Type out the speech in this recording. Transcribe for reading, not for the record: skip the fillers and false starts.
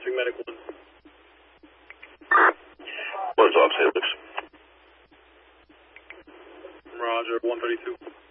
entering medic 1. One's off, Helix. Roger, 132.